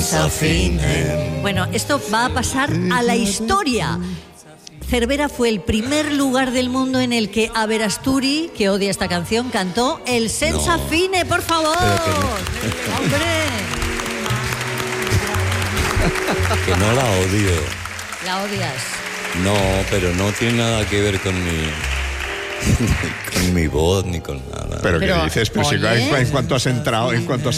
senza fine. Bueno, esto va a pasar a la historia. Cervera fue el primer lugar del mundo en el que Averasturi, que odia esta canción, cantó el senza fine, por favor. ¡Hombre! Que no la odio. ¿La odias? No, pero no tiene nada que ver con mi voz ni con nada. Pero ¿qué dices? Pero si en cuanto has entrado,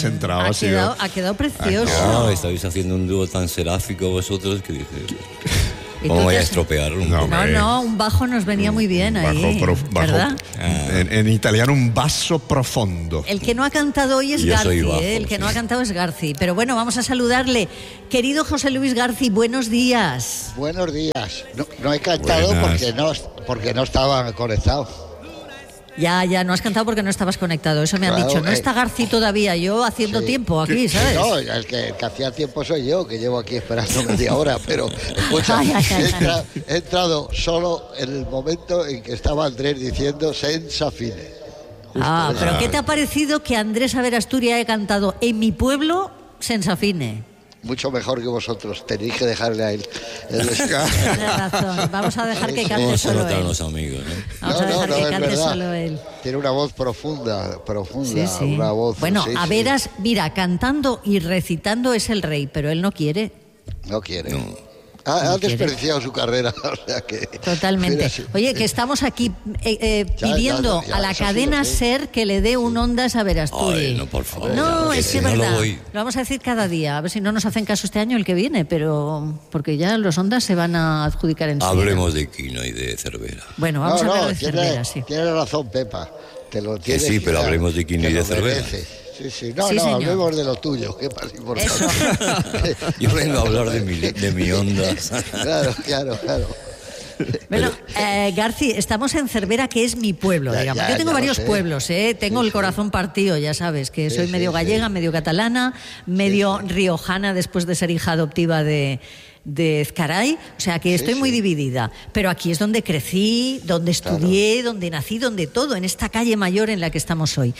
ha quedado precioso. No, estáis haciendo un dúo tan seráfico vosotros que dices... ¿Cómo voy a estropearlo? No, un bajo nos venía muy bien ahí, ¿verdad? En italiano, un basso profondo. El que no ha cantado hoy es Garci, el que no ha cantado es Garci. Pero bueno, vamos a saludarle. Querido José Luis Garci, buenos días. Buenos días. No he cantado porque no estaba conectado. Ya, no has cantado porque no estabas conectado, eso me han dicho. No está Garci todavía, yo haciendo tiempo aquí, ¿sabes? No, el que hacía tiempo soy yo, que llevo aquí esperando media hora, pero escucha, he entrado solo en el momento en que estaba Andrés diciendo senza fine. Pero ¿qué te ha parecido que Andrés Averasturi haya cantado en mi pueblo senza fine? Mucho mejor que vosotros, tenéis que dejarle a él. Tienes razón, vamos a dejar que cante solo él. Los amigos, Vamos a dejar que cante solo él. Tiene una voz profunda, sí. Una voz... Bueno, Averas, mira, cantando y recitando es el rey, pero él no quiere. No quiere. No. Ha desperdiciado su carrera, o sea que... Totalmente. Oye, que estamos aquí pidiendo a la cadena SER que le dé un Ondas a Averasturi. Ay, no, por favor. No, es que es verdad. Lo vamos a decir cada día, a ver si no nos hacen caso este año el que viene, pero porque ya los Ondas se van a adjudicar en Hablemos de Quino y de Cervera. Bueno, vamos a hablar de Cervera, sí. Tienes razón, Pepa. Que sí, pero hablemos de Quino y de Cervera. Sí. No, hablemos de lo tuyo, que es más importante. Yo vengo a hablar de mi Ondas. Claro. Bueno, Garci, estamos en Cervera, que es mi pueblo, digamos. Yo tengo varios pueblos, tengo el corazón partido, ya sabes, que soy medio gallega, medio catalana, medio riojana después de ser hija adoptiva de Ezcaray, o sea que estoy muy dividida, pero aquí es donde crecí, donde estudié, donde nací, donde todo, en esta calle mayor en la que estamos hoy.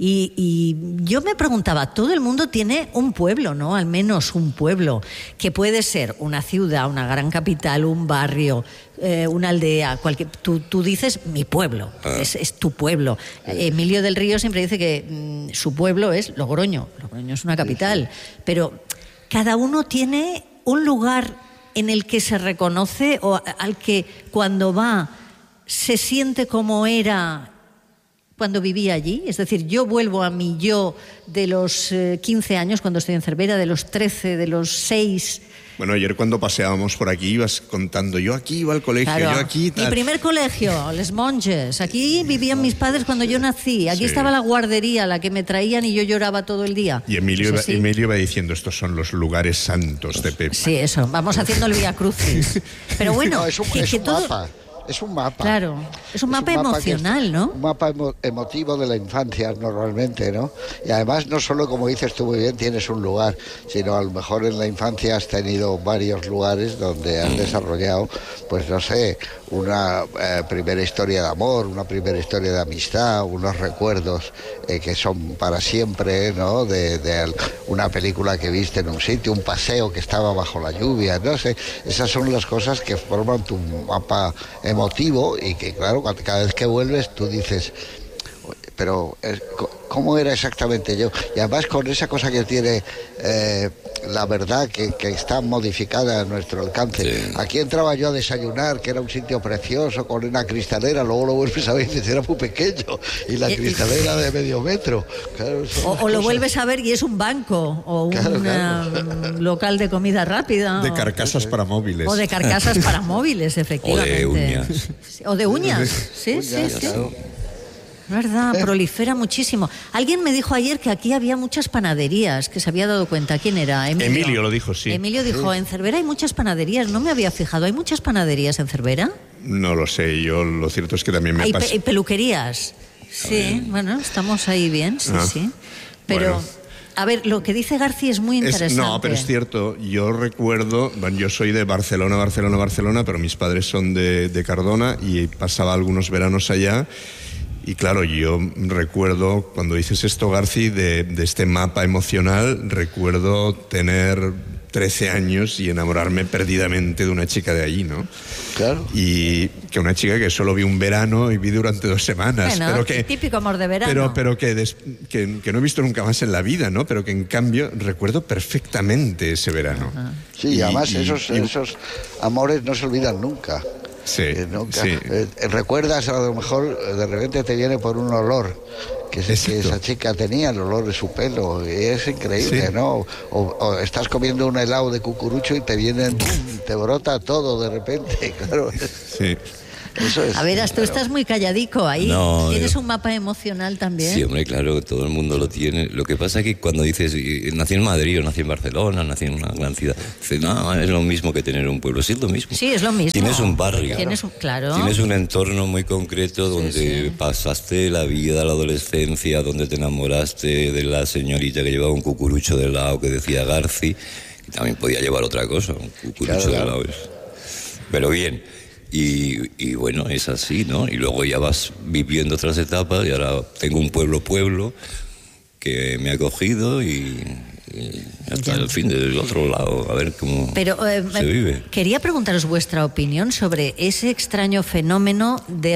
Y yo me preguntaba, todo el mundo tiene un pueblo, ¿no? Al menos un pueblo, que puede ser una ciudad, una gran capital, un barrio, una aldea, tú dices mi pueblo, es tu pueblo. Emilio del Río siempre dice que su pueblo es Logroño es una capital, pero cada uno tiene un lugar en el que se reconoce o al que cuando va se siente como era cuando vivía allí. Es decir, yo vuelvo a mi yo de los 15 años cuando estoy en Cervera, de los 13, de los 6. Bueno, ayer cuando paseábamos por aquí ibas contando, yo aquí iba al colegio, yo aquí... Mi primer colegio, Les Monges, aquí vivían mis padres cuando yo nací, aquí estaba la guardería, la que me traían y yo lloraba todo el día. Y Emilio iba diciendo, estos son los lugares santos de Pepa. Sí, eso, vamos haciendo el Vía Crucis. Pero bueno, es un mapa. Es un mapa. Claro, es un mapa emocional, ¿no? Un mapa emotivo de la infancia, normalmente, ¿no? Y además, no solo, como dices tú muy bien, tienes un lugar, sino a lo mejor en la infancia has tenido varios lugares donde has desarrollado, pues no sé, una primera historia de amor, una primera historia de amistad, unos recuerdos que son para siempre, ¿no? De una película que viste en un sitio, un paseo que estaba bajo la lluvia, no sé. Esas son las cosas que forman tu mapa emotivo y que, claro, cada vez que vuelves tú dices, pero ¿cómo era exactamente yo? Y además con esa cosa que tiene la verdad que está modificada a nuestro alcance. Sí. Aquí entraba yo a desayunar, que era un sitio precioso, con una cristalera, luego lo vuelves a ver y dices, era muy pequeño, y la cristalera de medio metro. Claro, o lo vuelves a ver y es un banco, o un local de comida rápida. De carcasas para móviles. O de carcasas para móviles, efectivamente. O de uñas. O de uñas, sí. ¿Verdad? Prolifera muchísimo. Alguien me dijo ayer que aquí había muchas panaderías, que se había dado cuenta. ¿Quién era? Emilio lo dijo, sí. Emilio dijo, en Cervera hay muchas panaderías. No me había fijado. ¿Hay muchas panaderías en Cervera? No lo sé. Yo lo cierto es que también me pasa. ¿Hay peluquerías? Sí, bueno, estamos ahí bien, sí. Pero... Bueno. A ver, lo que dice Garci es muy interesante. No, pero es cierto. Yo recuerdo, bueno, yo soy de Barcelona, pero mis padres son de Cardona y pasaba algunos veranos allá. Y claro, yo recuerdo, cuando dices esto, Garci, de este mapa emocional, recuerdo tener 13 años y enamorarme perdidamente de una chica de allí, ¿no? Claro. Y que una chica que solo vi un verano y vi durante 2 semanas. Bueno, pero que, típico amor de verano. Pero que no he visto nunca más en la vida, ¿no? Pero que en cambio recuerdo perfectamente ese verano. Sí, y además esos amores no se olvidan nunca. Sí, nunca. sí. Recuerdas, a lo mejor de repente te viene por un olor que esa chica tenía, el olor de su pelo, y es increíble, sí. ¿no? O estás comiendo un helado de cucurucho y te vienen, te brota todo de repente, claro. Sí. Eso es, a ver, tú estás muy calladico ahí. No, ¿Tienes un mapa emocional también? Sí, hombre, claro, todo el mundo lo tiene. Lo que pasa es que cuando dices, nací en Madrid o nací en Barcelona, nací en una gran ciudad, dices, no, es lo mismo que tener un pueblo. Sí, es lo mismo. Sí, es lo mismo. Tienes un barrio. Claro. Tienes un entorno muy concreto donde pasaste la vida, la adolescencia, donde te enamoraste de la señorita que llevaba un cucurucho de helado que decía Garci, que también podía llevar otra cosa, un cucurucho de helado. Pero bien. Y bueno, es así, ¿no? Y luego ya vas viviendo otras etapas y ahora tengo un pueblo que me ha acogido y hasta el fin del otro lado, a ver cómo se vive. Quería preguntaros vuestra opinión sobre ese extraño fenómeno de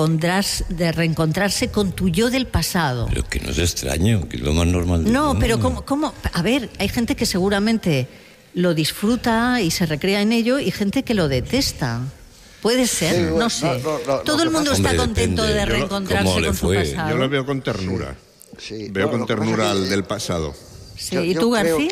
reencontrarse con tu yo del pasado. Pero que no es extraño, que es lo más normal del mundo. Pero ¿cómo? A ver, hay gente que seguramente lo disfruta y se recrea en ello y gente que lo detesta. Puede ser, sí, no sé. Todo el mundo está contento de reencontrarse con su pasado. Yo lo veo con ternura. Sí, veo con ternura al del pasado. Sí, ¿y tú, Garci?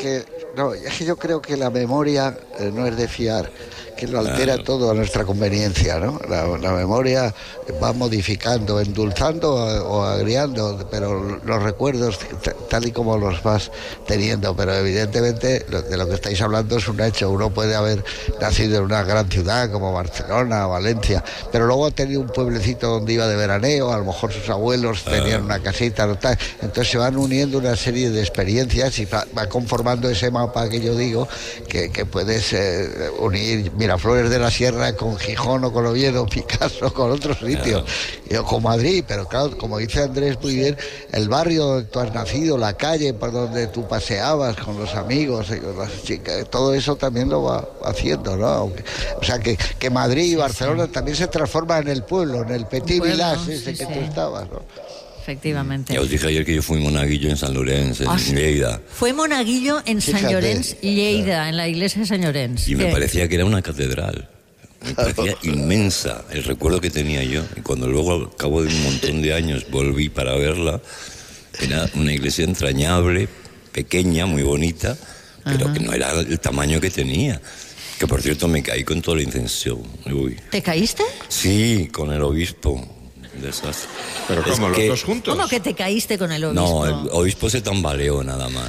Yo creo que la memoria no es de fiar, que lo altera todo a nuestra conveniencia, ¿no? La memoria va modificando, endulzando o agriando, pero los recuerdos tal y como los vas teniendo, pero evidentemente de lo que estáis hablando es un hecho. Uno puede haber nacido en una gran ciudad como Barcelona o Valencia, pero luego ha tenido un pueblecito donde iba de veraneo, a lo mejor sus abuelos tenían una casita, entonces se van uniendo una serie de experiencias y va conformando ese mapa que yo digo, que puedes unir Miraflores de la Sierra con Gijón o con Oviedo, Picasso con otros sitios, o con Madrid, pero claro, como dice Andrés muy bien, el barrio donde tú has nacido, la calle por donde tú paseabas con los amigos y con las chicas, todo eso también lo va haciendo, ¿no? O sea que Madrid y Barcelona también se transforma en el pueblo, en el petit village ese que tú estabas, ¿no? Efectivamente. Ya os dije ayer que yo fui monaguillo en Sant Llorenç, en Lleida. Fue monaguillo en Sant Llorenç, Lleida, en la iglesia de Sant Llorenç. Y me parecía que era una catedral. Me parecía inmensa el recuerdo que tenía yo. Y cuando luego, al cabo de un montón de años, volví para verla, era una iglesia entrañable, pequeña, muy bonita, pero que no era el tamaño que tenía. Que, por cierto, me caí con todo el incenso. Uy. ¿Te caíste? Sí, con el obispo. Desastre. ¿Pero cómo, los dos juntos? ¿Cómo que te caíste con el obispo? No, el obispo se tambaleó nada más.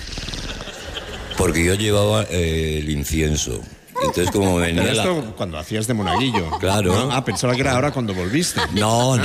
Porque yo llevaba el incienso. Entonces, como venía. Pero esto cuando hacías de monaguillo. Claro. Ah, pensaba que era ahora cuando volviste. No.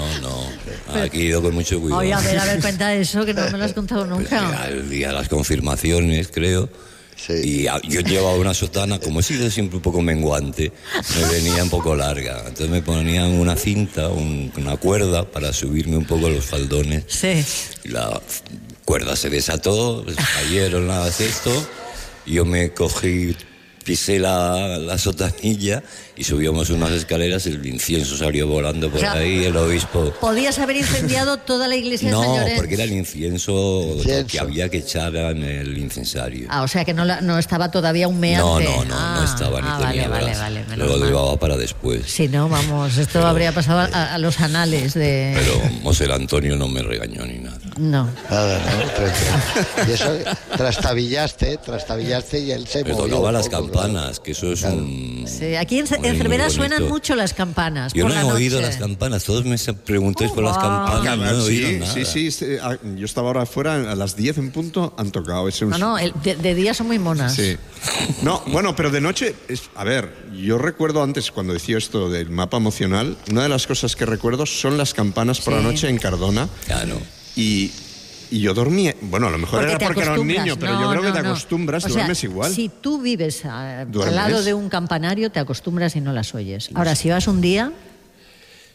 Aquí he ido con mucho cuidado. Oye, a ver, cuenta eso, que no me lo has contado nunca. Pues el día de las confirmaciones, creo. Sí. Y yo llevaba una sotana, como he sido siempre un poco menguante, me venía un poco larga. Entonces me ponían una cinta, una cuerda para subirme un poco los faldones. Sí. Y la cuerda se desató, cayeron las esto, y yo me cogí, pisé la sotanilla y subíamos unas escaleras, el incienso salió volando por ahí, el obispo... ¿Podías haber incendiado toda la iglesia de Sant Llorenç? No, porque era el incienso que había que echar en el incensario. O sea que no estaba todavía humeante. No estaba ni tenía vale, lo llevaba para después. Sí, no, vamos, esto habría pasado a los anales de... Pero Monser Antonio no me regañó ni nada. No. Nada, ¿no? Y eso, trastabillaste y él se movió. Pero tocaba las campanas, que eso es un... Sí, aquí en Cervera suenan mucho las campanas. Yo por no he oído las campanas, todos me preguntáis por las campanas, no he oído nada. Sí, yo estaba ahora afuera, a las 10 en punto han tocado ese... No, de día son muy monas. Sí. No, bueno, pero de noche, a ver, yo recuerdo antes, cuando decía esto del mapa emocional, una de las cosas que recuerdo son las campanas por la noche en Cardona. Claro. Y yo dormía, bueno, a lo mejor era porque era un niño, pero yo creo que te acostumbras, duermes igual. Si tú vives al lado de un campanario, te acostumbras y no las oyes. Ahora, si vas un día...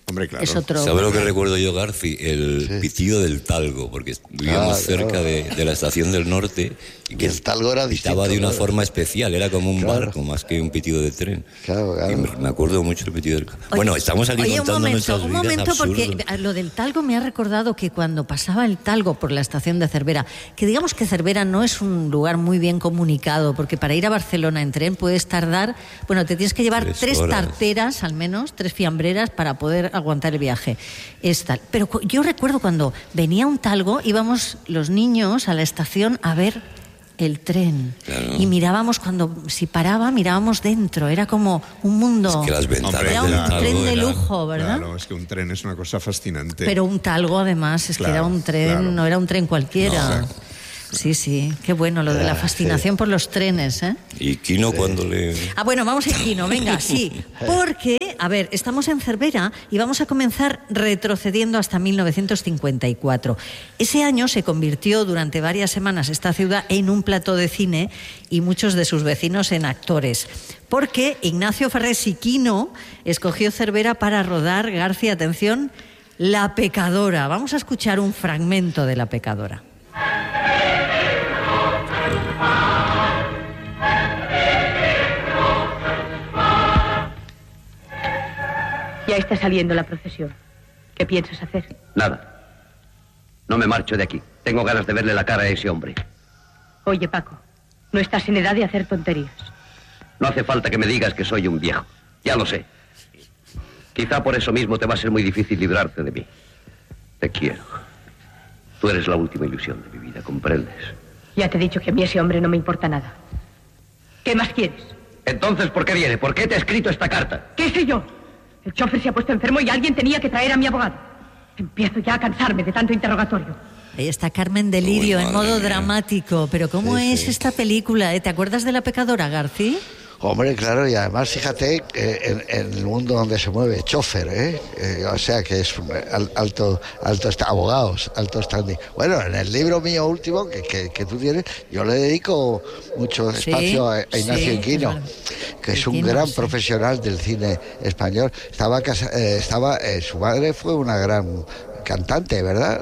Hombre, claro. Es otro... ¿Sabes lo que recuerdo yo, Garci? El pitido del talgo, porque vivíamos cerca de la estación del norte y que el talgo era distinto, pitaba de una claro. forma especial, era como un barco más que un pitido de tren. Claro. Y me acuerdo mucho del pitido del... Bueno, estamos aquí contando nuestras vidas. Un momento, absurdas. porque lo del talgo me ha recordado que cuando pasaba el talgo por la estación de Cervera, que digamos que Cervera no es un lugar muy bien comunicado, porque para ir a Barcelona en tren puedes tardar, bueno, te tienes que llevar 3 tarteras al menos, 3 fiambreras para poder aguantar el viaje. Es tal. Pero yo recuerdo cuando venía un talgo, íbamos los niños a la estación a ver el tren. Claro. Y mirábamos si paraba, mirábamos dentro. Era como un mundo. Es que las ventanas era un tren de lujo, ¿verdad? Claro, es que un tren es una cosa fascinante. Pero un talgo, además, es que era un tren, no era un tren cualquiera. No. Sí, qué bueno lo de la fascinación por los trenes, ¿eh? ¿Y Quino cuando le...? Bueno, vamos a Quino, venga, sí. Porque, a ver, estamos en Cervera y vamos a comenzar retrocediendo hasta 1954. Ese año se convirtió durante varias semanas esta ciudad en un plató de cine y muchos de sus vecinos en actores. Porque Ignacio Farrés y Quino escogió Cervera para rodar, García, atención, La Pecadora. Vamos a escuchar un fragmento de La Pecadora. Ya está saliendo la procesión. ¿Qué piensas hacer? Nada. No me marcho de aquí. Tengo ganas de verle la cara a ese hombre. Oye, Paco, no estás en edad de hacer tonterías. No hace falta que me digas que soy un viejo. Ya lo sé. Quizá por eso mismo te va a ser muy difícil librarte de mí. Te quiero. Tú eres la última ilusión de mi vida, ¿comprendes? Ya te he dicho que a mí ese hombre no me importa nada. ¿Qué más quieres? Entonces, ¿por qué viene? ¿Por qué te he escrito esta carta? ¿Qué sé yo? El chofer se ha puesto enfermo y alguien tenía que traer a mi abogado. Empiezo ya a cansarme de tanto interrogatorio. Ahí está Carmen de Lirio en modo dramático. Pero ¿cómo es esta película? ¿Te acuerdas de La Pecadora, García? Hombre, claro, y además fíjate en el mundo donde se mueve, chofer, o sea que es alto abogados, alto standing. Bueno, en el libro mío último que tú tienes, yo le dedico mucho espacio a Ignacio Quino, que es un gran profesional del cine español. Su madre fue una gran cantante, ¿verdad?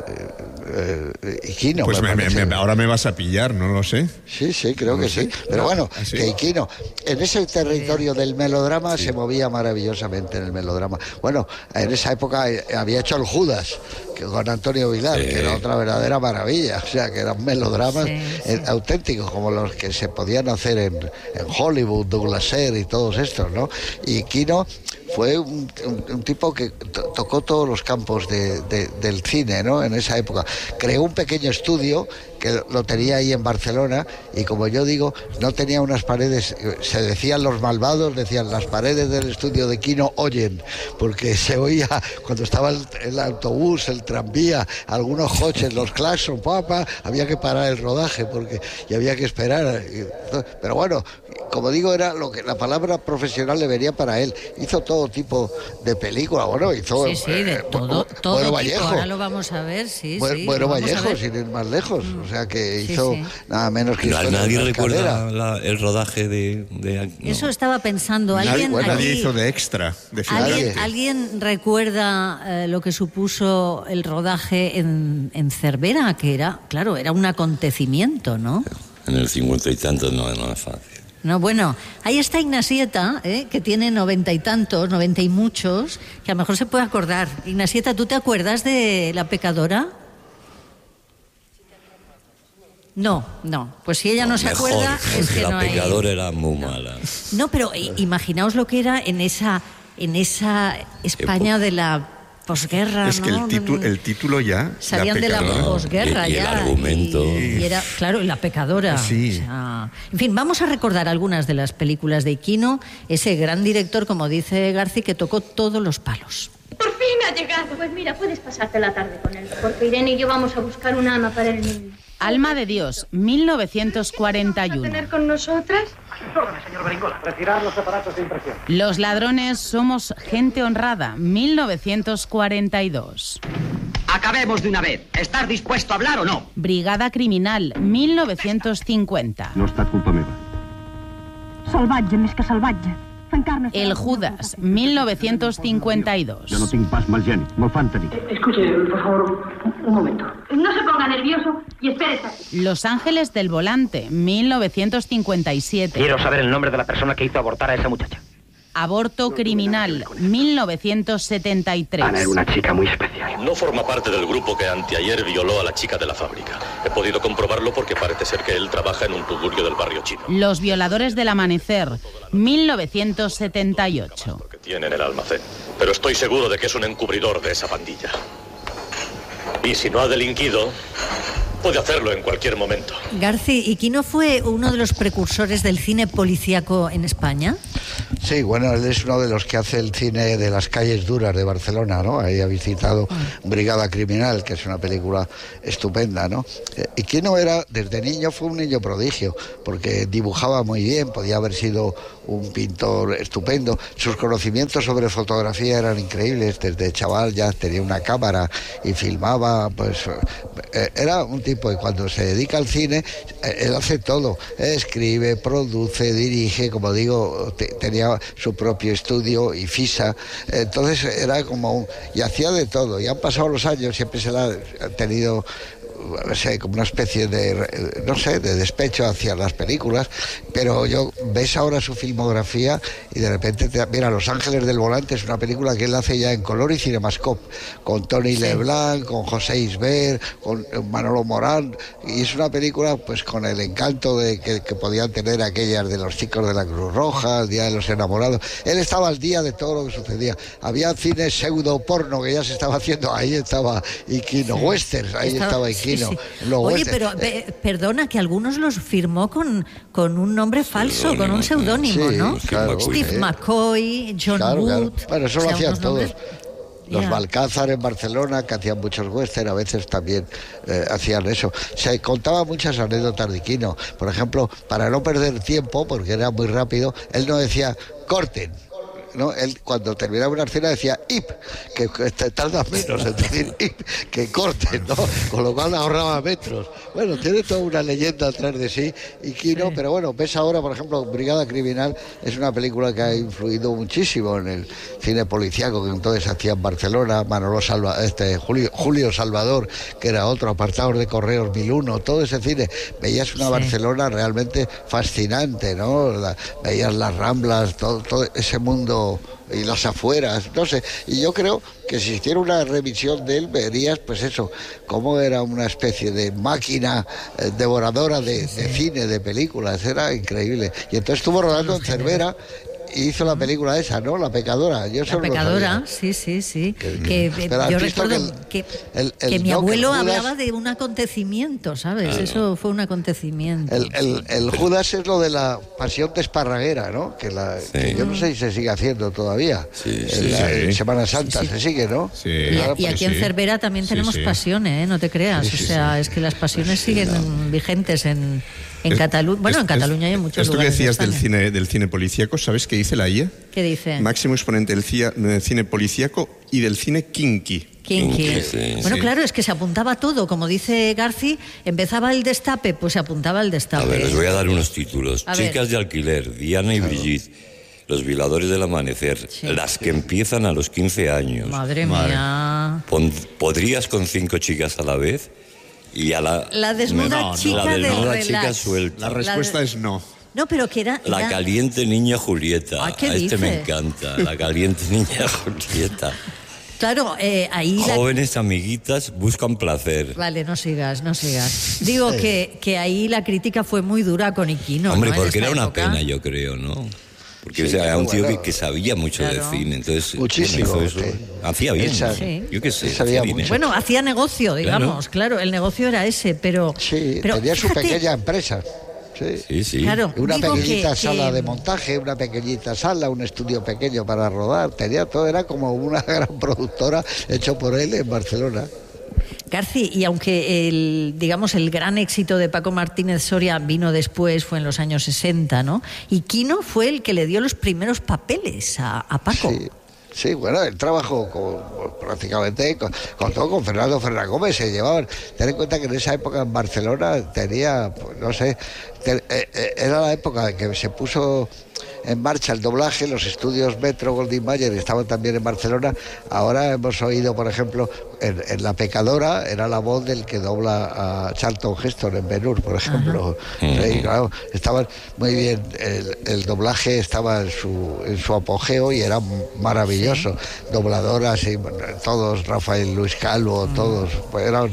Quino. Pues ahora me vas a pillar, no lo sé. Sí, creo que sí. Pero bueno, que Quino, en ese territorio del melodrama se movía maravillosamente en el melodrama. Bueno, en esa época había hecho el Judas, con Antonio Vilar, que era otra verdadera maravilla. O sea, que eran melodramas auténticos, como los que se podían hacer en Hollywood, Douglas Sirk y todos estos, ¿no? Y Quino fue un tipo que tocó todos los campos del cine, ¿no? En esa época. Creó un pequeño estudio que lo tenía ahí en Barcelona y, como yo digo, no tenía unas paredes, se decían los malvados, decían las paredes del estudio de Quino oyen, porque se oía cuando estaba el autobús, el tranvía, algunos coches, los claxon, había que parar el rodaje y había que esperar. Pero bueno, como digo, era lo que la palabra profesional le venía para él. Hizo todo tipo de películas, bueno, hizo de todo Bueno tipo. Vallejo. Ahora lo vamos a ver, Bueno Vallejo, sin ir más lejos. O sea que hizo nada menos que... Nadie recuerda el rodaje de... Eso estaba pensando. Nadie hizo de extra, de final. ¿Alguien recuerda lo que supuso el rodaje en Cervera? Que era un acontecimiento, ¿no? En el 50 y tantos no es fácil. No, bueno, ahí está Ignasieta, que tiene 90 y tantos, 90 y muchos, que a lo mejor se puede acordar. Ignasieta, ¿tú te acuerdas de La Pecadora? No, pues si ella no se acuerda, es que La Pecadora era muy mala. No, pero imaginaos lo que era en esa España de la posguerra, es que ¿no? el título ya... Salían de la posguerra y ya. el argumento. Y era, claro, La Pecadora. Sí. O sea, en fin, vamos a recordar algunas de las películas de Quino, ese gran director, como dice García, que tocó todos los palos. Por fin ha llegado. Pues mira, puedes pasarte la tarde con él, porque Irene y yo vamos a buscar una ama para el niño. Alma de Dios, 1941. ¿Vas a tener con nosotras? Señor Beringola, retirar los aparatos de impresión. Los ladrones somos gente honrada, 1942. Acabemos de una vez. ¿Estás dispuesto a hablar o no? Brigada Criminal, 1950. No ha estat culpa meva. Salvatge més que salvatge. En El Judas, 1952. Jo no tinc pas mal geni, me'l fan tenir. Escuche, por favor, un momento. No se ponga nervioso y espere. Los Ángeles del Volante, 1957. Quiero saber el nombre de la persona que hizo abortar a esa muchacha. Aborto criminal, 1973. Ana era una chica muy especial. No forma parte del grupo que anteayer violó a la chica de la fábrica. He podido comprobarlo porque parece ser que él trabaja en un tugurio del barrio chino. Los Violadores del Amanecer, 1978. Que tiene en el almacén. Pero estoy seguro de que es un encubridor de esa pandilla. Y si no ha delinquido, puede hacerlo en cualquier momento. Garci, ¿y Quino fue uno de los precursores del cine policíaco en España? Sí, bueno, él es uno de los que hace el cine de las calles duras de Barcelona, ¿no? Ahí ha visitado Brigada Criminal, que es una película estupenda, ¿no? Y Quino era, desde niño, fue un niño prodigio, porque dibujaba muy bien, podía haber sido un pintor estupendo. Sus conocimientos sobre fotografía eran increíbles, desde chaval ya tenía una cámara y filmaba, pues era un tipo, y cuando se dedica al cine, él hace todo, escribe, produce, dirige, como digo, tenía su propio estudio y FISA, entonces era como y hacía de todo, y han pasado los años, siempre se la ha tenido, no sé, como una especie de, no sé, de despecho hacia las películas, pero ves ahora su filmografía y de repente mira, Los Ángeles del Volante es una película que él hace ya en color y Cinemascope, con Tony Leblanc, con José Isbert, con Manolo Morán, y es una película pues con el encanto de que podían tener aquellas de los chicos de la Cruz Roja, el Día de los Enamorados. Él estaba al día de todo lo que sucedía. Había cine pseudo porno que ya se estaba haciendo, ahí estaba Iquino, westerns, ahí estaba Iquino. Sí. Oye, pero perdona, que algunos los firmó con un nombre falso, con un seudónimo, ¿no? Claro, Steve McCoy, John Wood. Claro. Bueno, eso lo hacían todos. Los Ya. Balcázar en Barcelona, que hacían muchos western, a veces también hacían eso. Se contaba muchas anécdotas de Quino. Por ejemplo, para no perder tiempo, porque era muy rápido, él no decía corten, ¿no? Él cuando terminaba una escena decía ip, que tarda menos en decir ip, que corten, ¿no? Con lo cual ahorraba metros. Bueno, tiene toda una leyenda atrás de sí y Quino, pero bueno, ves ahora, por ejemplo, Brigada Criminal es una película que ha influido muchísimo en el cine policíaco que entonces hacía en Barcelona, Julio Salvador, que era otro, Apartados de Correos 1001, todo ese cine. Veías una Barcelona realmente fascinante, ¿no? Veías las Ramblas, todo ese mundo y las afueras, no sé, y yo creo que si hiciera una revisión de él verías pues eso, cómo era una especie de máquina devoradora de cine, de películas, era increíble, y entonces estuvo rodando en Cervera y hizo la película esa, ¿no? La Pecadora. Yo La Pecadora, sí. Pero Yo has visto recuerdo que mi abuelo hablaba de un acontecimiento, ¿sabes? Claro. Eso fue un acontecimiento. El Judas es lo de la pasión de Esparraguera, ¿no? Que yo no sé si se sigue haciendo todavía. En Semana Santa se sigue, ¿no? Sí. Y aquí en Cervera también tenemos pasiones, no te creas. O sea, es que las pasiones siguen vigentes en Cataluña. Bueno, en Cataluña hay muchos lugares. Esto que decías del cine policíaco, ¿sabes qué dice la IA? ¿Qué dice? Máximo exponente del cine policíaco y del cine kinky. Bueno, claro, es que se apuntaba todo. Como dice Garci, empezaba el destape, pues se apuntaba el destape. A ver, les voy a dar unos títulos. A Chicas ver. de alquiler, Diana y Brigitte, Los Violadores del Amanecer, las que empiezan a los 15 años. Madre mía. ¿Podrías con 5 chicas a la vez? Y a la desnuda chica la del desnuda relax. chica suelta. La respuesta es no. No, pero que era... La caliente niña Julieta. ¿Qué a este me dice? encanta. La caliente niña Julieta. Claro, ahí... Jóvenes amiguitas buscan placer. Vale, no sigas. Digo que ahí la crítica fue muy dura con Iquino. Hombre, ¿no? En porque esta era una época. pena, yo creo, ¿no? Porque era un tío que sabía mucho de cine, entonces muchísimo, hizo eso. Hacía bien, yo qué sé, hacía dinero. Bueno, hacía negocio, digamos, claro, el negocio era ese, pero tenía su fíjate, pequeña empresa. Sí. Claro, una digo pequeñita que- sala de montaje, una pequeñita sala, un estudio pequeño para rodar, tenía todo, era como una gran productora hecho por él en Barcelona. Garci, y aunque el gran éxito de Paco Martínez Soria vino después, fue en los años 60, ¿no? Y Quino fue el que le dio los primeros papeles a Paco. Sí, bueno, él trabajó prácticamente con Fernando Fernández Gómez, se llevaban. Ten en cuenta que en esa época en Barcelona tenía, pues, no sé, era la época en que se puso en marcha el doblaje. Los estudios Metro Goldwyn Mayer estaban también en Barcelona. Ahora hemos oído, por ejemplo, en La Pecadora era la voz del que dobla a Charlton Heston en Ben-Hur, por ejemplo. Sí, claro, estaban muy bien. El doblaje estaba en su apogeo y era maravilloso. Sí. Dobladoras y todos, Rafael Luis Calvo, todos. Pues eran,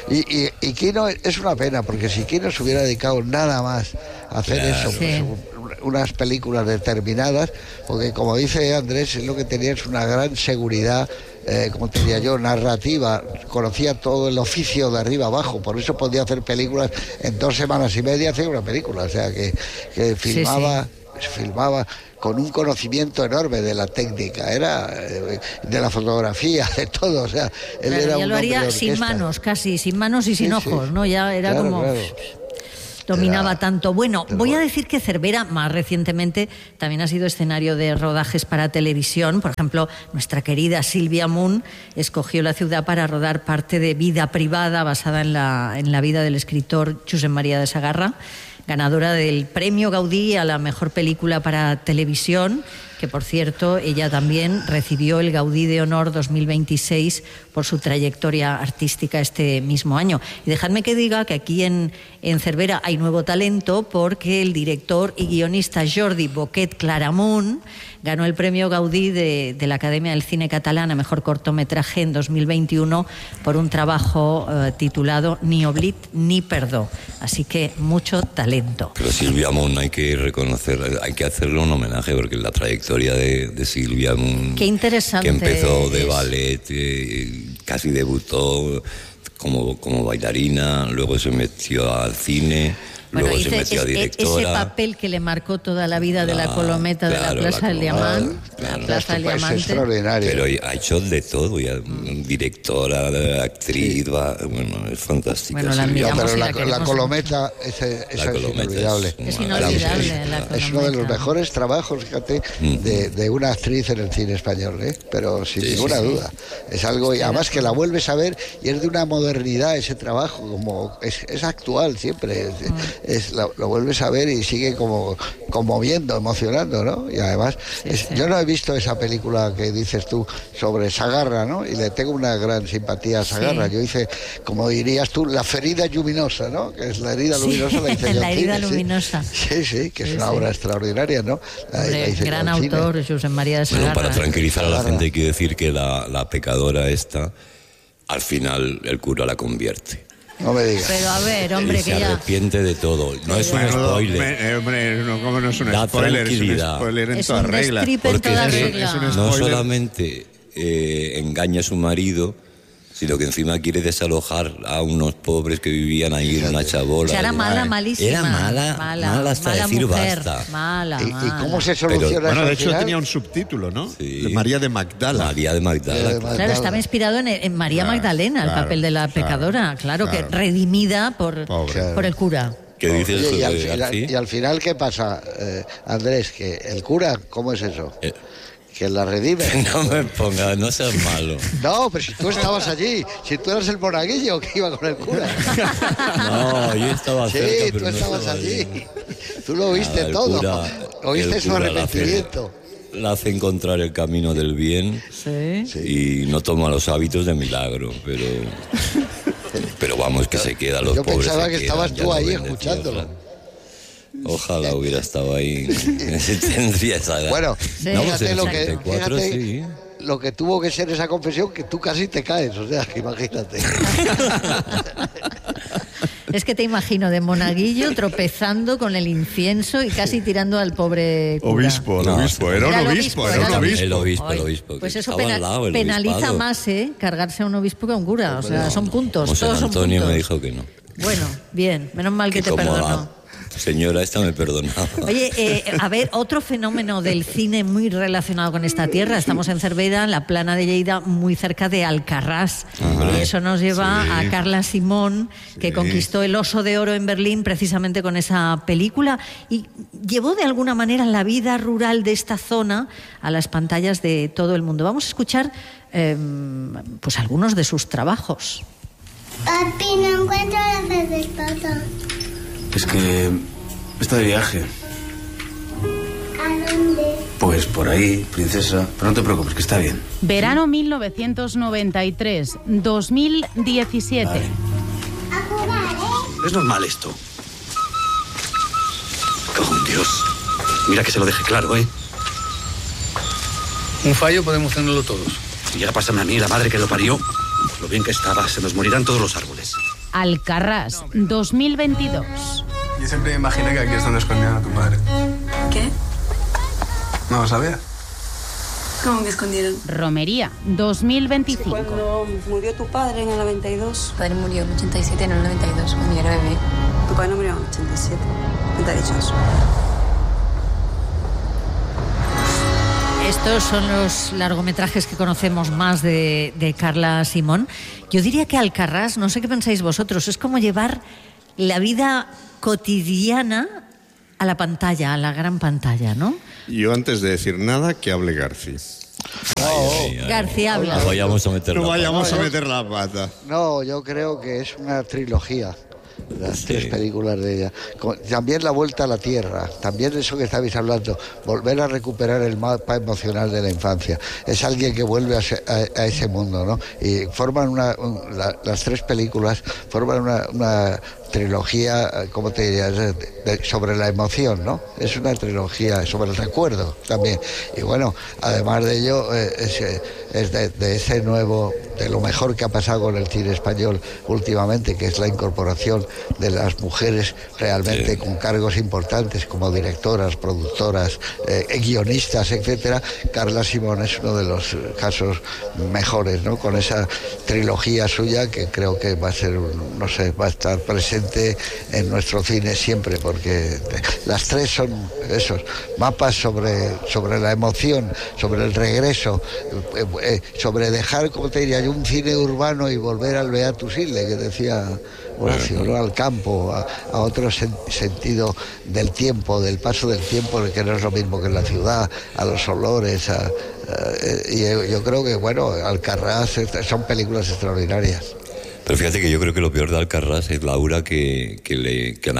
y Quino es una pena, porque si Quino se hubiera dedicado nada más a hacer eso, pues, unas películas determinadas, porque como dice Andrés, es lo que tenía es una gran seguridad, como te diría yo, narrativa, conocía todo el oficio de arriba abajo, por eso podía hacer películas en 2 semanas y media, hacía una película, o sea que filmaba con un conocimiento enorme de la técnica, era de la fotografía, de todo, o sea, él era ya lo haría sin manos, casi, sin manos y sin ojos, ¿no? Ya era como... Dominaba tanto. Bueno, voy a decir que Cervera, más recientemente, también ha sido escenario de rodajes para televisión. Por ejemplo, nuestra querida Silvia Moon escogió la ciudad para rodar parte de Vida Privada, basada en la vida del escritor Josep María de Sagarra, ganadora del Premio Gaudí a la mejor película para televisión, que por cierto ella también recibió el Gaudí de Honor 2026 por su trayectoria artística este mismo año. Y dejadme que diga que aquí en Cervera hay nuevo talento, porque el director y guionista Jordi Boquet Claramunt ganó el Premio Gaudí de la Academia del Cine Catalán a mejor cortometraje en 2021 por un trabajo titulado Ni oblit ni perdó. Así que mucho talento. Pero Silvia Moon hay que reconocer, hay que hacerle un homenaje, porque la trayectoria de Silvia Moon, qué interesante, que empezó de ballet, casi debutó como bailarina, luego se metió al cine. Bueno, luego se metió a directora. Ese papel que le marcó toda la vida de la Colometa, de la Plaza del Diamante. La Plaza del Diamante. Es extraordinario. Pero ha hecho de todo, ya, directora, actriz, bueno, es fantástica. Bueno, la admiramos, pero la Colometa es inolvidable. Es inolvidable. Es uno de los mejores trabajos, fíjate, de una actriz en el cine español, pero sin ninguna duda. Es algo, y además que la vuelves a ver y es de una modernidad ese trabajo, como es actual siempre. Lo vuelves a ver y sigue como conmoviendo, emocionando, ¿no? Y además, yo no he visto esa película que dices tú sobre Sagarra, ¿no? Y le tengo una gran simpatía a Sagarra. Yo hice, como dirías tú, La ferida luminosa, ¿no? Que es la herida luminosa, la hice yo. La herida luminosa. Sí, que es una obra extraordinaria, ¿no? Gran autor, Josep María de Sagarra. Bueno, para tranquilizar a la gente hay que decir que la pecadora esta, al final el cura la convierte. No me digas. Pero a ver, hombre, que ya... Se arrepiente de todo. No es un spoiler. Hombre, ¿cómo no es un da spoiler? Tranquilidad. Es un spoiler en es toda un regla. Porque es un spoiler. No solamente engaña a su marido, sino que encima quiere desalojar a unos pobres que vivían ahí en una chabola. Era mala, malísima. Era mala hasta decir mujer, basta. Mala. ¿Y cómo se soluciona eso? Bueno, de hecho tenía un subtítulo, ¿no? Sí. María de Magdala. María de Magdala. Claro, estaba inspirado en María Magdalena, el papel de la pecadora. Claro, que redimida por el cura. ¿Qué dices? Y al final, ¿qué pasa, Andrés? Que el cura, ¿cómo es eso? Que la redime. No me pongas, no seas malo. No, pero si tú estabas allí, si tú eras el monaguillo que iba con el cura. No, yo estaba cerca, sí, pero tú estabas allí. Tú lo viste todo. Lo viste su arrepentimiento. La hace encontrar el camino del bien y no toma los hábitos de milagro, pero vamos, que se queda, los pobres. Yo pensaba que estabas tú ahí escuchándolo. Ojalá hubiera estado ahí. Tendría esa edad. Bueno, fíjate lo que tuvo que ser esa confesión, que tú casi te caes, o sea, imagínate. Es que te imagino de monaguillo tropezando con el incienso y casi tirando al pobre cura. Obispo. Era un obispo. El obispo. Pues eso penaliza más, cargarse a un obispo que a un cura. O sea, son puntos. José todos Antonio son puntos. me dijo que no. Bueno, bien. Menos mal que te perdonó. Señora, esta me perdonaba. Oye, a ver, otro fenómeno del cine muy relacionado con esta tierra. Estamos en Cervera, en la Plana de Lleida, muy cerca de Alcarràs. Y eso nos lleva a Carla Simón, que conquistó el Oso de Oro en Berlín precisamente con esa película y llevó de alguna manera la vida rural de esta zona a las pantallas de todo el mundo. Vamos a escuchar pues algunos de sus trabajos. Papi, no encuentro la fe del papá. Es que Está de viaje. ¿A dónde? Pues por ahí, princesa. Pero no te preocupes, que está bien. Verano 1993, 2017. Vale. A jugar, ¿eh? Es normal esto. Cago en Dios. Mira que se lo deje claro, ¿eh? Un fallo podemos tenerlo todos. Si llega a pasarme a mí, la madre que lo parió, lo bien que estaba, se nos morirán todos los árboles. Alcarrás, 2022. Yo siempre me imaginé que aquí es donde escondían a tu padre. ¿Qué? No lo sabía. ¿Cómo que escondieron? Romería, 2025. Cuando murió tu padre en el 92. Tu padre murió en el 87, en el 92, cuando yo era bebé. Tu padre no murió en el 87. ¿Quién te ha dicho eso? Estos son los largometrajes que conocemos más de Carla Simón. Yo diría que Alcarrás, no sé qué pensáis vosotros, es como llevar la vida cotidiana a la pantalla, a la gran pantalla, ¿no? Yo antes de decir nada, que hable Garci. García habla. No vayamos a meter la pata. No, yo creo que es una trilogía. Las tres películas de ella. También La Vuelta a la Tierra, también eso que estabais hablando, volver a recuperar el mapa emocional de la infancia. Es alguien que vuelve a ese mundo, ¿no? Y forman las tres películas forman una trilogía, ¿cómo te dirías? Sobre la emoción, ¿no? Es una trilogía sobre el recuerdo también. Y bueno, además de ello, es de ese nuevo, de lo mejor que ha pasado con el cine español últimamente, que es la incorporación de las mujeres realmente con cargos importantes como directoras, productoras, guionistas, etcétera. Carla Simón es uno de los casos mejores, ¿no? Con esa trilogía suya que creo que va a ser, no sé, va a estar presente en nuestro cine siempre, porque las tres son esos mapas sobre la emoción, sobre el regreso, sobre dejar, como te diría yo, un cine urbano y volver al Beatus Ille, que decía Horacio, ¿no? Al campo, a otro sentido del tiempo, del paso del tiempo, que no es lo mismo que en la ciudad, a los olores, y yo creo que, bueno, Alcarrás son películas extraordinarias. Pero fíjate que yo creo que lo peor de Alcarrás es la aura que la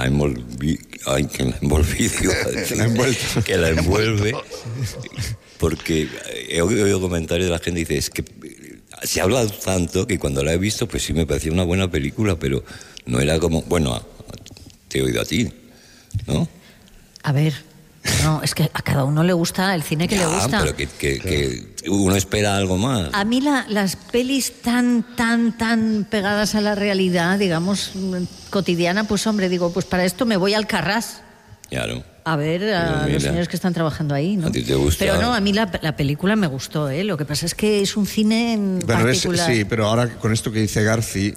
envuelve, porque he oído comentarios de la gente que dice, es que se habla tanto que cuando la he visto, pues sí me parecía una buena película, pero no era como, bueno, te he oído a ti, ¿no? A ver, no, es que a cada uno le gusta el cine que le gusta. Pero que uno espera algo más. A mí las pelis tan pegadas a la realidad, digamos, cotidiana, pues hombre, digo, pues para esto me voy al Alcarrás. Claro. A ver a los señores que están trabajando ahí, ¿no? ¿A ti te gusta? Pero no, a mí la película me gustó, ¿eh? Lo que pasa es que es un cine en particular. Sí, pero ahora con esto que dice Garci,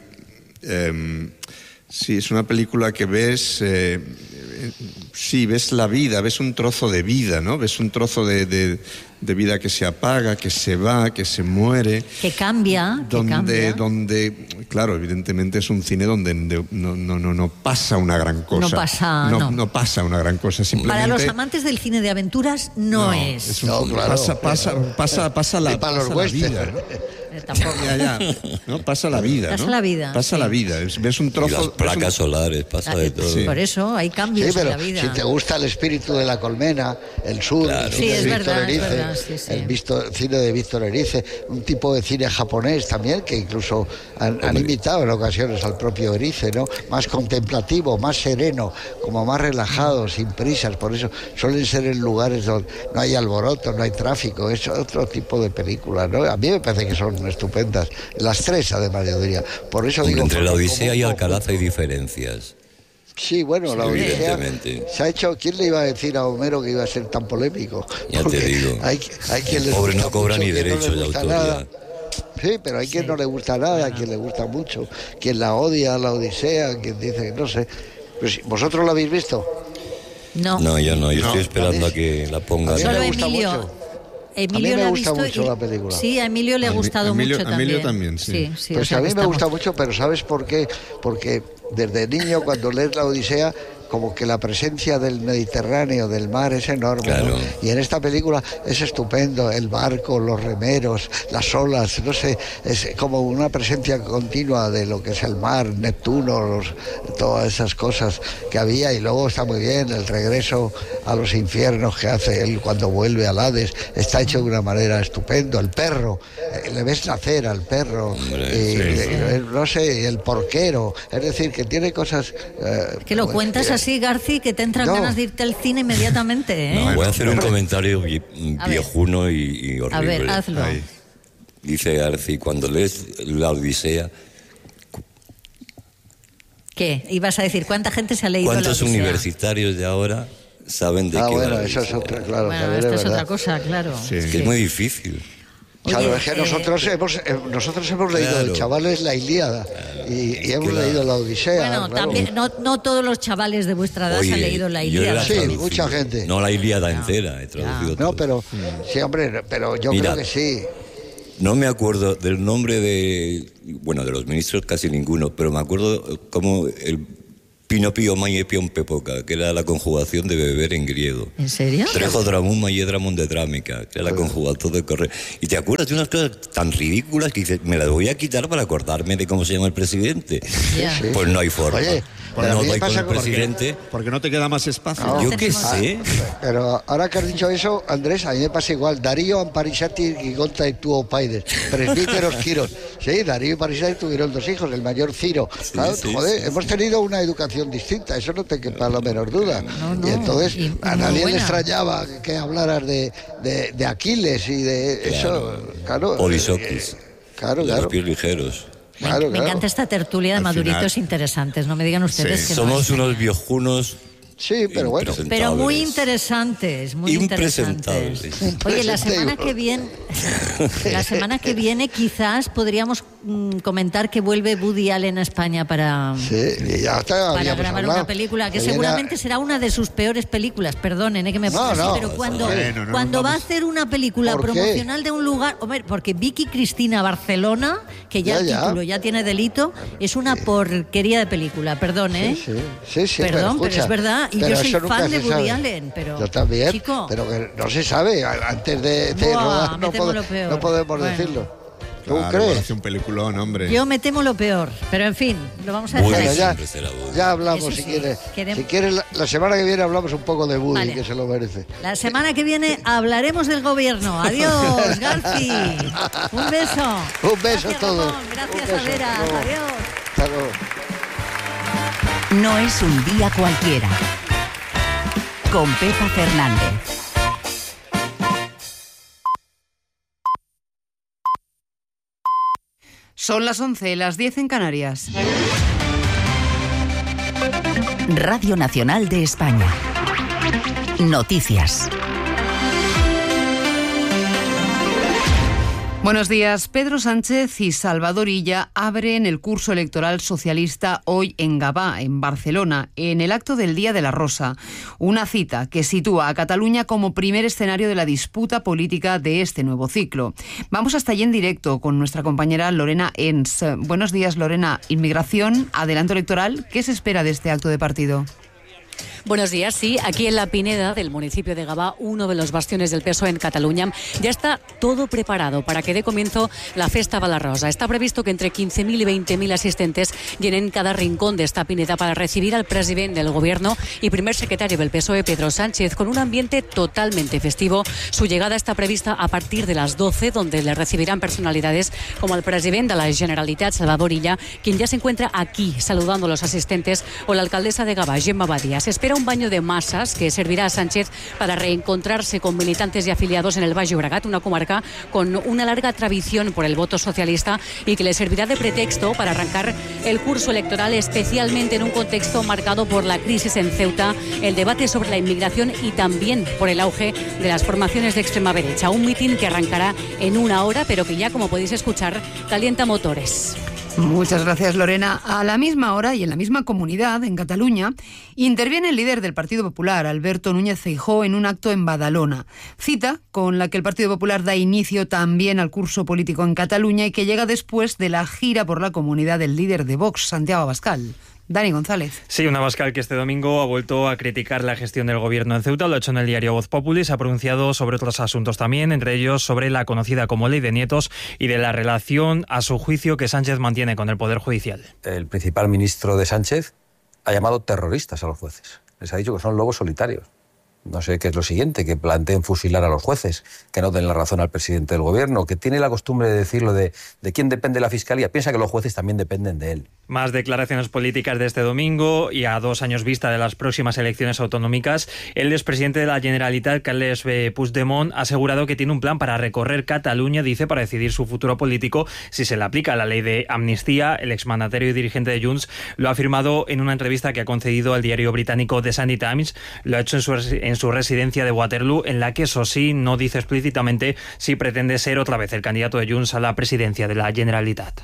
sí, es una película que ves... sí, ves la vida, ves un trozo de vida, ¿no? Ves un trozo de vida que se apaga, que se va, que se muere. Que cambia, donde, claro, evidentemente es un cine donde no pasa una gran cosa. No pasa una gran cosa, simplemente... Para los amantes del cine de aventuras no es. Claro. Pasa la vida, ¿no? Tampoco. Ya. ¿No? Pasa la vida, ¿no? Pasa la vida. Ves un trozo... Y las placas solares, pasa de todo. Sí. Por eso hay cambios en la vida. Si te gusta el espíritu de la colmena, el sur, claro. el cine de Víctor Erice, el cine de Víctor Erice, un tipo de cine japonés también, que incluso han invitado en ocasiones al propio Erice, ¿no? Más contemplativo, más sereno, como más relajado, sin prisas. Por eso suelen ser en lugares donde no hay alboroto, no hay tráfico. Es otro tipo de película, ¿no? A mí me parece que son estupendas. Las tres, además, yo diría. Por eso digo... Entre la Odisea y Alcalá hay diferencias. Sí, bueno, la Odisea se ha hecho... ¿Quién le iba a decir a Homero que iba a ser tan polémico? Ya te digo. Hay quien le pobre no cobra ni derechos de autoría. Sí, pero hay quien no le gusta nada, a quien le gusta mucho, quien la odia, la Odisea, quien dice, no sé. Pues, ¿vosotros la habéis visto? No, yo no. Yo estoy esperando a que la pongan. Solo Emilio. Emilio a mí me gusta mucho la película. Sí, a Emilio le ha gustado mucho también. A Emilio también, sí. Pues a mí me gusta mucho, pero ¿sabes por qué? Porque desde niño, cuando lees la Odisea, como que la presencia del Mediterráneo, del mar, es enorme, claro, ¿no? Y en esta película es estupendo, el barco, los remeros, las olas, no sé, es como una presencia continua de lo que es el mar, Neptuno, todas esas cosas que había, y luego está muy bien el regreso a los infiernos que hace él cuando vuelve al Hades, está hecho de una manera estupenda. El perro, le ves nacer al perro, no sé, el porquero, es decir, que tiene cosas... que lo cuentas así, Garci, que te entran ganas de irte al cine inmediatamente, ¿eh? No, voy a hacer un comentario viejuno y horrible. A ver, hazlo. Ahí. Dice Garci, cuando lees la Odisea... ¿Qué? Ibas a decir, ¿cuánta gente se ha leído la Odisea? ¿Cuántos universitarios de ahora saben de qué bueno, va? eso es otra, claro. Bueno, esto es otra cosa, claro. Sí. Es que es muy difícil. Claro, es que nosotros hemos leído de chavales la Ilíada y hemos leído la Odisea. Bueno, claro. también, no todos los chavales de vuestra edad han leído la Ilíada. Sí, mucha gente. No la Ilíada entera, he traducido todo. No, pero sí, hombre, pero yo creo que sí. No me acuerdo del nombre de los ministros casi ninguno, pero me acuerdo como el Pinopio Maiepion Pepoca, que era la conjugación de beber en griego. ¿En serio? Trejo dramum maiedramun de drámica, que era la conjugación de correr. Y te acuerdas de unas cosas tan ridículas que dices, me las voy a quitar para acordarme de cómo se llama el presidente. Pues no hay forma. Oye, no doy con el presidente. Porque no te queda más espacio. No, yo qué sé. Pero ahora que has dicho eso, Andrés, a mí me pasa igual. Darío, Amparisati y Gonta y Tuo Paides, presbíteros Quiros. Sí, Darío y Amparisati tuvieron 2 hijos, el mayor Ciro. Claro, hemos tenido una educación distinta, eso no te quepa la menor duda. No. Y entonces a nadie le extrañaba que hablaras de Aquiles y de eso. Claro. Polisoquis. Claro. Los pies ligeros. Me encanta esta tertulia de maduritos interesantes, no me digan ustedes que somos no unos viejunos. Sí, pero bueno. Pero muy interesantes, muy interesantes. Oye, la semana que viene quizás podríamos comentar que vuelve Woody Allen a España para grabar una película que seguramente será una de sus peores películas, perdonen que me ponga así, pero cuando va a hacer una película promocional de un lugar, hombre, porque Vicky Cristina Barcelona, que ya el título ya tiene delito, es una porquería de película, perdón, Sí, perdón, pero es verdad. Y yo soy fan de Woody sabe. Allen, pero... Yo también, chico, pero que no se sabe. Antes de rodar no podemos decirlo. ¿Tú crees? Hace un peliculón, hombre. Yo me temo lo peor, pero en fin, lo vamos a dejar. Ya hablamos, si quieres. Si quieres, la semana que viene hablamos un poco de Woody, que se lo merece. La semana que viene hablaremos del gobierno. Adiós, Garci. Un beso. Un beso a todos. Gracias, Adera. Adiós. Hasta luego. No es un día cualquiera. Con Pepa Fernández. Son las 11, las 10 en Canarias. Radio Nacional de España. Noticias. Buenos días. Pedro Sánchez y Salvador Illa abren el curso electoral socialista hoy en Gavà, en Barcelona, en el acto del Día de la Rosa. Una cita que sitúa a Cataluña como primer escenario de la disputa política de este nuevo ciclo. Vamos hasta allí en directo con nuestra compañera Lorena Ens. Buenos días, Lorena. Inmigración, adelanto electoral. ¿Qué se espera de este acto de partido? Buenos días, sí, aquí en La Pineda, del municipio de Gavà, uno de los bastiones del PSOE en Cataluña, ya está todo preparado para que dé comienzo la Festa Bala-Rosa. Está previsto que entre 15.000 y 20.000 asistentes llenen cada rincón de esta Pineda para recibir al presidente del Gobierno y primer secretario del PSOE, Pedro Sánchez, con un ambiente totalmente festivo. Su llegada está prevista a partir de las 12, donde le recibirán personalidades como el presidente de la Generalitat, Salvador Illa, quien ya se encuentra aquí saludando a los asistentes, o la alcaldesa de Gavà, Gemma Badia. Se espera un baño de masas que servirá a Sánchez para reencontrarse con militantes y afiliados en el Baix Llobregat, una comarca con una larga tradición por el voto socialista y que le servirá de pretexto para arrancar el curso electoral, especialmente en un contexto marcado por la crisis en Ceuta, el debate sobre la inmigración y también por el auge de las formaciones de extrema derecha. Un mitin que arrancará en una hora, pero que ya, como podéis escuchar, calienta motores. Muchas gracias, Lorena. A la misma hora y en la misma comunidad, en Cataluña, interviene el líder del Partido Popular, Alberto Núñez Feijóo, en un acto en Badalona. Cita con la que el Partido Popular da inicio también al curso político en Cataluña y que llega después de la gira por la comunidad del líder de Vox, Santiago Abascal. Dani González. Sí, un Abascal que este domingo ha vuelto a criticar la gestión del gobierno en Ceuta. Lo ha hecho en el diario Voz Populi. Se ha pronunciado sobre otros asuntos también, entre ellos sobre la conocida como Ley de Nietos y de la relación, a su juicio, que Sánchez mantiene con el Poder Judicial. El principal ministro de Sánchez ha llamado terroristas a los jueces. Les ha dicho que son lobos solitarios. No sé qué es lo siguiente, que planteen fusilar a los jueces, que no den la razón al presidente del gobierno, que tiene la costumbre de decirlo de quién depende la fiscalía. Piensa que los jueces también dependen de él. Más declaraciones políticas de este domingo y a 2 años vista de las próximas elecciones autonómicas. El expresidente de la Generalitat, Carles Puigdemont, ha asegurado que tiene un plan para recorrer Cataluña, dice, para decidir su futuro político si se le aplica la ley de amnistía. El exmandatario y dirigente de Junts lo ha afirmado en una entrevista que ha concedido al diario británico The Sunday Times. Lo ha hecho en su residencia de Waterloo, en la que, eso sí, no dice explícitamente si pretende ser otra vez el candidato de Junts a la presidencia de la Generalitat.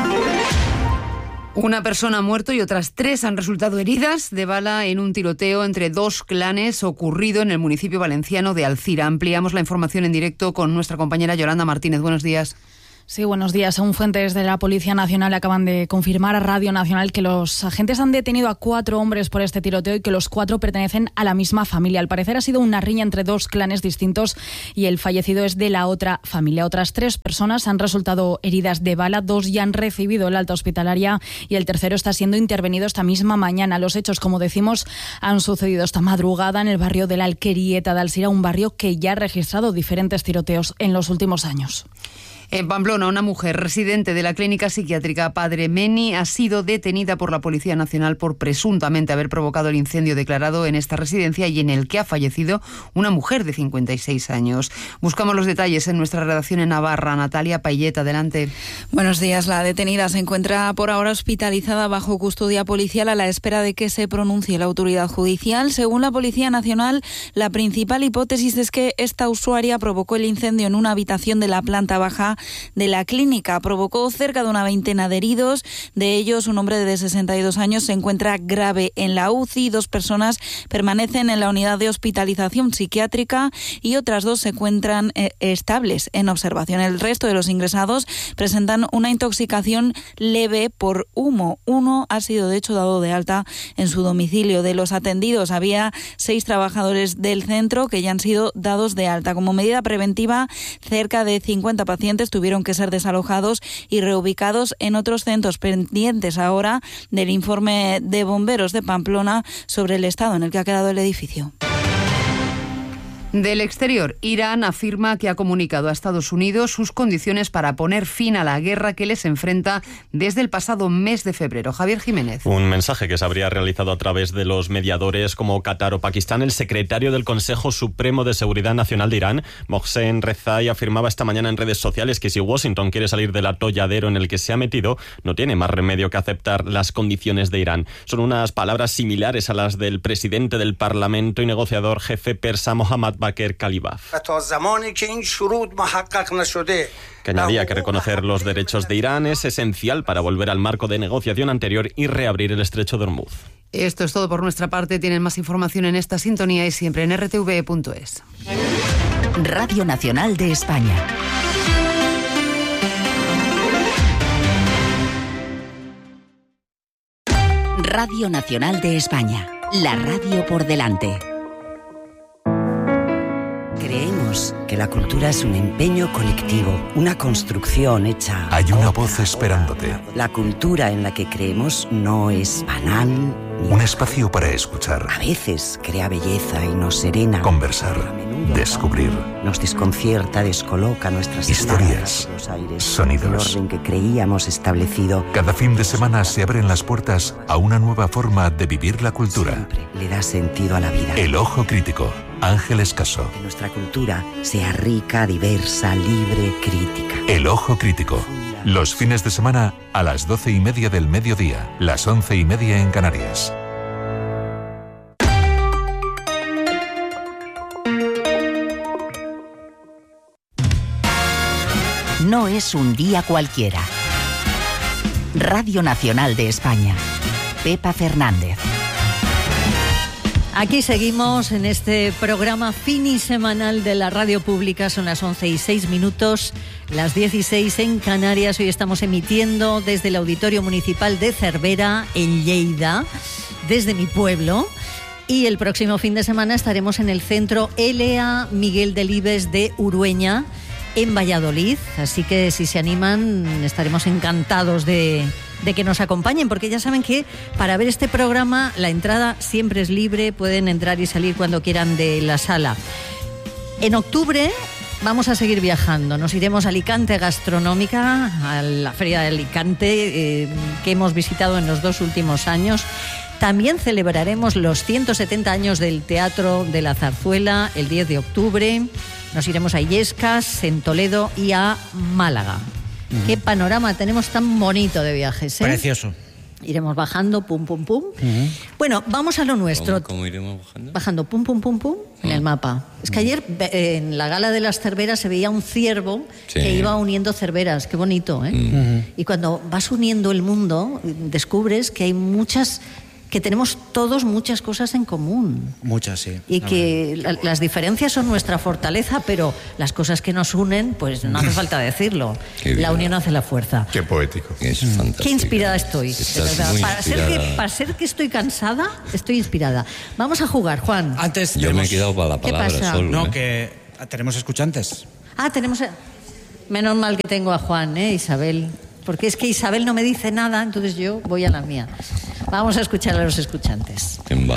Una persona ha muerto y otras 3 han resultado heridas de bala en un tiroteo entre 2 clanes ocurrido en el municipio valenciano de Alcira. Ampliamos la información en directo con nuestra compañera Yolanda Martínez. Buenos días. Sí, buenos días. Según fuentes de la Policía Nacional, acaban de confirmar a Radio Nacional que los agentes han detenido a 4 hombres por este tiroteo y que los 4 pertenecen a la misma familia. Al parecer ha sido una riña entre 2 clanes distintos y el fallecido es de la otra familia. Otras 3 personas han resultado heridas de bala, 2 ya han recibido el alta hospitalaria y el tercero está siendo intervenido esta misma mañana. Los hechos, como decimos, han sucedido esta madrugada en el barrio de la Alquerieta de Alcira, un barrio que ya ha registrado diferentes tiroteos en los últimos años. En Pamplona, una mujer residente de la clínica psiquiátrica Padre Meni ha sido detenida por la Policía Nacional por presuntamente haber provocado el incendio declarado en esta residencia y en el que ha fallecido una mujer de 56 años. Buscamos los detalles en nuestra redacción en Navarra. Natalia Payet, adelante. Buenos días. La detenida se encuentra por ahora hospitalizada bajo custodia policial a la espera de que se pronuncie la autoridad judicial. Según la Policía Nacional, la principal hipótesis es que esta usuaria provocó el incendio en una habitación de la planta baja de la clínica. Provocó cerca de una veintena de heridos. De ellos, un hombre de 62 años se encuentra grave en la UCI. 2 personas permanecen en la unidad de hospitalización psiquiátrica y otras 2 se encuentran estables en observación. El resto de los ingresados presentan una intoxicación leve por humo. Uno ha sido, de hecho, dado de alta en su domicilio. De los atendidos, había 6 trabajadores del centro que ya han sido dados de alta. Como medida preventiva, cerca de 50 pacientes tuvieron que ser desalojados y reubicados en otros centros, pendientes ahora del informe de bomberos de Pamplona sobre el estado en el que ha quedado el edificio. Del exterior, Irán afirma que ha comunicado a Estados Unidos sus condiciones para poner fin a la guerra que les enfrenta desde el pasado mes de febrero. Javier Jiménez. Un mensaje que se habría realizado a través de los mediadores como Qatar o Pakistán. El secretario del Consejo Supremo de Seguridad Nacional de Irán, Mohsen Rezai, afirmaba esta mañana en redes sociales que si Washington quiere salir del atolladero en el que se ha metido, no tiene más remedio que aceptar las condiciones de Irán. Son unas palabras similares a las del presidente del Parlamento y negociador jefe persa Mohammad Bakr Kalibaf, que añadía que reconocer los derechos de Irán es esencial para volver al marco de negociación anterior y reabrir el estrecho de Hormuz. Esto es todo por nuestra parte. Tienen más información en esta sintonía y siempre en rtv.es. Radio Nacional de España. Radio Nacional de España. La radio por delante. Creemos que la cultura es un empeño colectivo, una construcción hecha... Hay una voz esperándote. La cultura en la que creemos no es banal. Un espacio para escuchar. A veces crea belleza y nos serena. Conversar, descubrir. Nos desconcierta, descoloca nuestras historias, sonidos. El orden que creíamos establecido. Cada fin de semana se abren las puertas a una nueva forma de vivir la cultura. Siempre le da sentido a la vida. El Ojo Crítico. Ángeles Caso. Que nuestra cultura sea rica, diversa, libre, crítica. El Ojo Crítico. Los fines de semana a las 12:30 del mediodía, las 11:30 en Canarias. No es un día cualquiera. Radio Nacional de España. Pepa Fernández. Aquí seguimos en este programa finisemanal de la radio pública. Son las 11:06, las 16 en Canarias. Hoy estamos emitiendo desde el Auditorio Municipal de Cervera, en Lleida, desde mi pueblo. Y el próximo fin de semana estaremos en el Centro Elea Miguel Delibes de Urueña, en Valladolid. Así que si se animan, estaremos encantados de que nos acompañen, porque ya saben que para ver este programa la entrada siempre es libre, pueden entrar y salir cuando quieran de la sala. En octubre vamos a seguir viajando, nos iremos a Alicante Gastronómica, a la Feria de Alicante, que hemos visitado en los 2 últimos años. También celebraremos los 170 años del Teatro de la Zarzuela el 10 de octubre. Nos iremos a Illescas, en Toledo y a Málaga. Qué panorama tenemos tan bonito de viajes, ¿eh? Precioso. Iremos bajando, pum, pum, pum. Bueno, vamos a lo nuestro. ¿Cómo iremos bajando? Bajando, pum, pum, pum, pum, en el mapa. Es que ayer en la gala de las cerveras se veía un ciervo que iba uniendo cerveras. Qué bonito, ¿eh? Y cuando vas uniendo el mundo, descubres que hay que tenemos todos muchas cosas en común. Muchas, sí. Y que las diferencias son nuestra fortaleza, pero las cosas que nos unen, pues no hace falta decirlo. La unión hace la fuerza. Qué poético. Es fantástico. Qué inspirada estoy. Para ser que estoy cansada, estoy inspirada. Vamos a jugar, Juan. Antes yo me he quedado para la palabra solo. No, que tenemos escuchantes. Tenemos... Menos mal que tengo a Juan, Isabel. Porque es que Isabel no me dice nada, entonces yo voy a la mía. Vamos a escuchar a los escuchantes.